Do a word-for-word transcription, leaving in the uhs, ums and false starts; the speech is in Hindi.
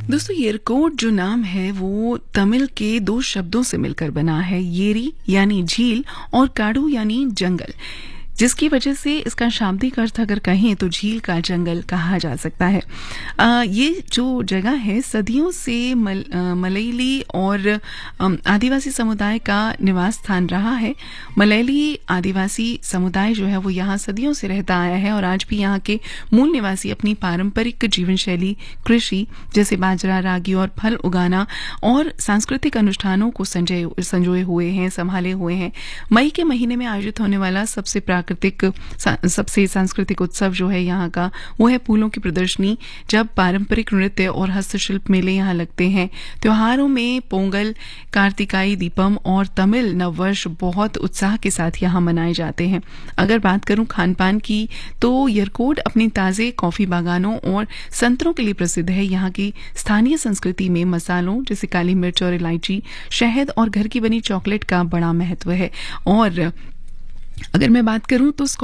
दोस्तों येरकौड जो नाम है वो तमिल के दो शब्दों से मिलकर बना है, येरी यानी झील और काडू यानी जंगल, जिसकी वजह से इसका शाब्दिक अर्थ अगर कहें तो झील का जंगल कहा जा सकता है। आ, ये जो जगह है सदियों से मल, आ, मलयाली और आदिवासी समुदाय का निवास स्थान रहा है। मलयाली आदिवासी समुदाय जो है वो यहाँ सदियों से रहता आया है और आज भी यहाँ के मूल निवासी अपनी पारंपरिक जीवन शैली, कृषि जैसे बाजरा, रागी और फल उगाना और सांस्कृतिक अनुष्ठानों को संजय संजोए हुए हैं, संभाले हुए हैं। मई के महीने में आयोजित होने वाला सबसे प्राकृतिक सबसे सांस्कृतिक उत्सव जो है यहाँ का वो है फूलों की प्रदर्शनी, जब पारंपरिक नृत्य और हस्तशिल्प मेले यहाँ लगते हैं। त्योहारों में पोंगल, कार्तिकाई दीपम और तमिल नववर्ष बहुत उत्साह के साथ यहाँ मनाए जाते हैं। अगर बात करूं खान पान की तो येरकौड अपने ताजे कॉफी बागानों और संतरों के लिए प्रसिद्ध है। यहाँ की स्थानीय संस्कृति में मसालों जैसे काली मिर्च और इलायची, शहद और घर की बनी चॉकलेट का बड़ा महत्व है। और अगर मैं बात करूं तो